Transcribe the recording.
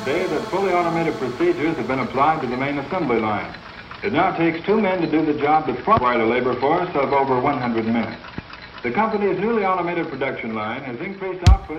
today that fully automated procedures have been applied to the main assembly line. It now takes 2 men to do the job that required a labor force of over 100 men. The company's newly automated production line has increased output